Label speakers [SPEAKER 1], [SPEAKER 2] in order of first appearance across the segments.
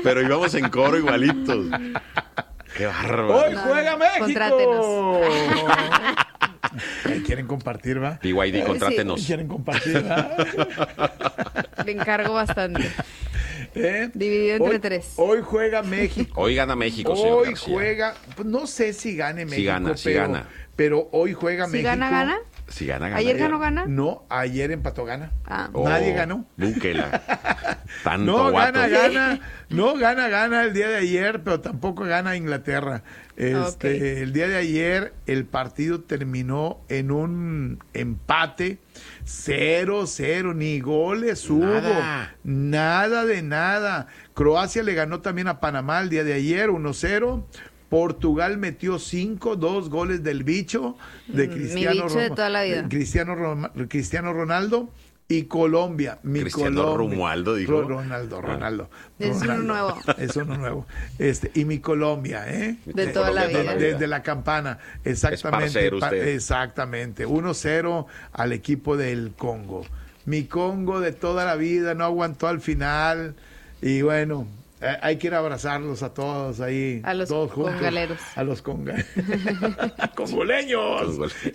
[SPEAKER 1] pero íbamos en coro igualitos. ¡Qué bárbaro!
[SPEAKER 2] ¡Hoy juega México!
[SPEAKER 3] Contrátenos.
[SPEAKER 2] ¿Quieren compartir, va?
[SPEAKER 1] BYD, contrátenos.
[SPEAKER 2] ¿Quieren compartir, va?
[SPEAKER 3] Le encargo bastante. Dividido entre 3.
[SPEAKER 2] Hoy juega México.
[SPEAKER 1] Hoy gana México, señor
[SPEAKER 2] Hoy
[SPEAKER 1] García.
[SPEAKER 2] juega, pues no sé si gane México,
[SPEAKER 1] Sí gana.
[SPEAKER 2] pero hoy juega
[SPEAKER 3] ¿Si
[SPEAKER 2] México.
[SPEAKER 3] gana?
[SPEAKER 1] Si gana.
[SPEAKER 3] ¿Ayer ganó gana?
[SPEAKER 2] No, ayer empató gana.
[SPEAKER 3] Ah.
[SPEAKER 2] Nadie ganó.
[SPEAKER 1] Búquela. Tanto
[SPEAKER 2] No
[SPEAKER 1] guato.
[SPEAKER 2] gana el día de ayer, pero tampoco gana Inglaterra. El día de ayer el partido terminó en un empate 0-0, ni goles hubo, nada de nada. Croacia le ganó también a Panamá el día de ayer 1-0. Portugal metió 2 goles del bicho de Cristiano,
[SPEAKER 3] bicho de toda la vida.
[SPEAKER 2] Cristiano Ronaldo. Y Colombia,
[SPEAKER 1] Cristiano
[SPEAKER 2] Colombia.
[SPEAKER 1] Romualdo, dijo.
[SPEAKER 2] Ronaldo.
[SPEAKER 3] Es uno nuevo.
[SPEAKER 2] Es uno nuevo. Y mi Colombia,
[SPEAKER 3] De toda la vida.
[SPEAKER 2] Desde la campana. Exactamente.
[SPEAKER 1] Es parcero usted.
[SPEAKER 2] Exactamente. 1-0 al equipo del Congo. Mi Congo de toda la vida no aguantó al final. Y bueno, hay que ir a abrazarlos a todos ahí.
[SPEAKER 3] A los
[SPEAKER 2] todos juntos.
[SPEAKER 3] congaleros.
[SPEAKER 2] A los congoleños.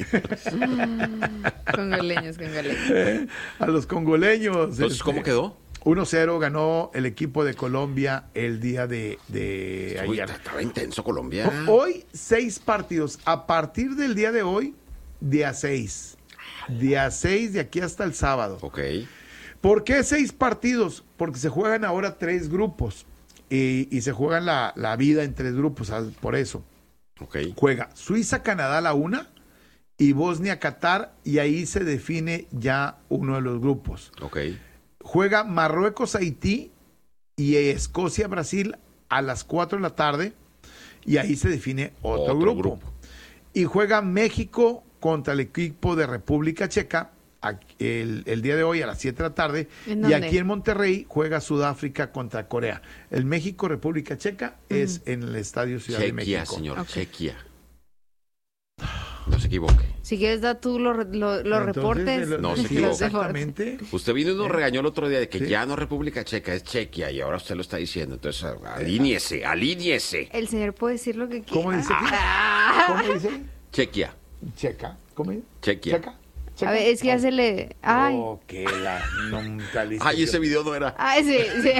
[SPEAKER 3] Congoleños.
[SPEAKER 2] A los congoleños.
[SPEAKER 1] Entonces, ¿cómo quedó?
[SPEAKER 2] 1-0 ganó el equipo de Colombia el día de
[SPEAKER 1] Uy,
[SPEAKER 2] ayer.
[SPEAKER 1] estaba intenso Colombia.
[SPEAKER 2] Hoy 6 partidos. A partir del día de hoy, día 6. Día 6 de aquí hasta el sábado.
[SPEAKER 1] Ok.
[SPEAKER 2] ¿Por qué 6 partidos? Porque se juegan ahora 3 grupos. Y se juegan la vida en 3 grupos, por eso.
[SPEAKER 1] Ok.
[SPEAKER 2] Juega Suiza-Canadá la una y Bosnia-Qatar, y ahí se define ya uno de los grupos.
[SPEAKER 1] Ok.
[SPEAKER 2] Juega Marruecos-Haití y Escocia-Brasil a las 4 de la tarde, y ahí se define otro grupo. Y juega México contra el equipo de República Checa el día de hoy a las 7 de la tarde. Y aquí en Monterrey juega Sudáfrica contra Corea. El México-República Checa es en el Estadio Ciudad de México.
[SPEAKER 1] Chequia, señor, Chequia. No se equivoque.
[SPEAKER 3] Si quieres, da tú los reportes.
[SPEAKER 1] No se equivoque.
[SPEAKER 2] Exactamente.
[SPEAKER 1] Usted vino y nos regañó el otro día de que ya no República Checa, es Chequia, y ahora usted lo está diciendo. Entonces, alíñese.
[SPEAKER 3] El señor puede decir lo que quiera.
[SPEAKER 2] ¿Cómo dice? ¿Cómo dice?
[SPEAKER 1] Chequia.
[SPEAKER 2] Checa. ¿Cómo dice?
[SPEAKER 1] Chequia.
[SPEAKER 2] Checa.
[SPEAKER 3] A ver, es que ya se le... Ay.
[SPEAKER 2] Oh, que la mentalización.
[SPEAKER 1] Ay, ese video no era.
[SPEAKER 3] Ay, sí.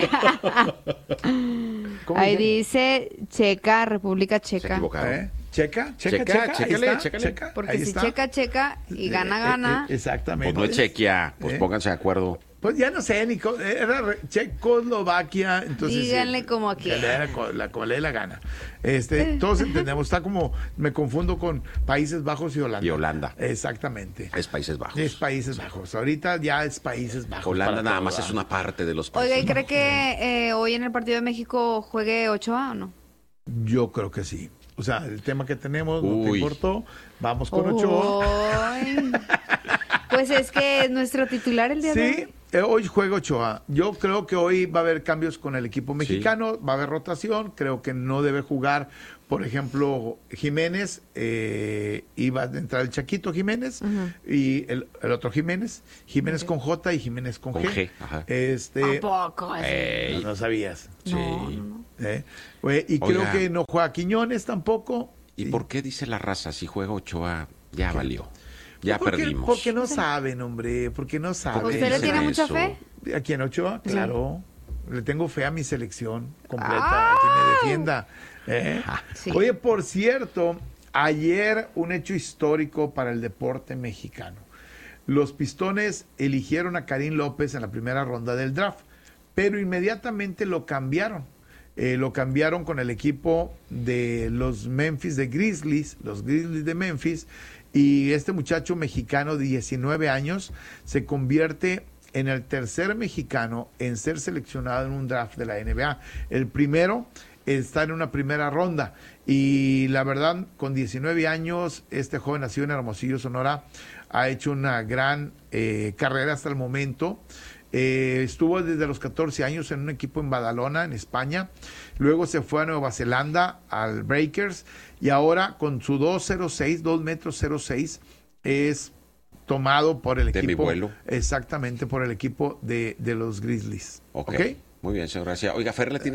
[SPEAKER 3] Ahí dice Checa, República
[SPEAKER 1] Se
[SPEAKER 3] Checa.
[SPEAKER 1] equivocaron.
[SPEAKER 2] Checa.
[SPEAKER 1] Chécale.
[SPEAKER 3] Porque
[SPEAKER 2] Ahí
[SPEAKER 3] si
[SPEAKER 2] está.
[SPEAKER 3] Checa y gana.
[SPEAKER 2] Exactamente.
[SPEAKER 1] Pues no es Chequia, pues pónganse de acuerdo.
[SPEAKER 2] Pues ya no sé, era Checoslovaquia, entonces...
[SPEAKER 3] Díganle como aquí.
[SPEAKER 2] Como le dé la gana. Todos entendemos, está como... Me confundo con Países Bajos y Holanda.
[SPEAKER 1] Y Holanda.
[SPEAKER 2] Exactamente.
[SPEAKER 1] Es Países Bajos.
[SPEAKER 2] Es Países Bajos. Ahorita ya es Países Bajos.
[SPEAKER 1] Holanda nada más
[SPEAKER 2] es
[SPEAKER 1] es una parte de los países.
[SPEAKER 3] Oiga, ¿y cree
[SPEAKER 1] Bajos.
[SPEAKER 3] que hoy en el partido de México juegue Ochoa o no?
[SPEAKER 2] Yo creo que sí. O sea, el tema que tenemos no te
[SPEAKER 1] Uy.
[SPEAKER 2] importó. Vamos con Ochoa.
[SPEAKER 3] Ay. Pues es que es nuestro titular el día de hoy.
[SPEAKER 2] Sí, hoy juega Ochoa. Yo creo que hoy va a haber cambios con el equipo mexicano, va a haber rotación. Creo que no debe jugar, por ejemplo, Jiménez. Iba a entrar el Chaquito Jiménez y el otro Jiménez con J y Jiménez con G.
[SPEAKER 1] Ajá.
[SPEAKER 3] ¿A poco?
[SPEAKER 2] No sabías.
[SPEAKER 1] Sí.
[SPEAKER 3] No.
[SPEAKER 2] Y creo
[SPEAKER 1] Oiga.
[SPEAKER 2] que no juega Quiñones tampoco.
[SPEAKER 1] ¿Y por qué dice la raza? Si juega Ochoa, ya valió. Ya
[SPEAKER 2] Porque-
[SPEAKER 1] perdimos.
[SPEAKER 2] Porque no saben, hombre. Porque no saben.
[SPEAKER 1] ¿Por qué
[SPEAKER 3] ¿Usted le
[SPEAKER 1] dicen
[SPEAKER 3] tiene mucha
[SPEAKER 1] eso?
[SPEAKER 3] fe?
[SPEAKER 2] ¿Aquí en Ochoa? Claro. Le tengo fe a mi selección completa,
[SPEAKER 3] ¡Ah!
[SPEAKER 2] a que me defienda.
[SPEAKER 3] Sí.
[SPEAKER 2] Oye, por cierto, ayer un hecho histórico para el deporte mexicano. Los Pistones eligieron a Karim López en la primera ronda del draft, pero inmediatamente lo cambiaron. Lo cambiaron con el equipo de los Memphis de Grizzlies, los Grizzlies de Memphis, y este muchacho mexicano de 19 años se convierte en el tercer mexicano en ser seleccionado en un draft de la NBA. El primero está en una primera ronda, y la verdad, con 19 años, este joven nacido en Hermosillo, Sonora, ha hecho una gran carrera hasta el momento. Estuvo desde los 14 años en un equipo en Badalona, en España. Luego se fue a Nueva Zelanda, al Breakers, y ahora con su 2 metros 06, es tomado por el equipo.
[SPEAKER 1] De mi vuelo.
[SPEAKER 2] Exactamente, por el equipo de los Grizzlies.
[SPEAKER 1] Ok.
[SPEAKER 2] ¿Ok?
[SPEAKER 1] Muy bien, señor García. Oiga, Fer le tiene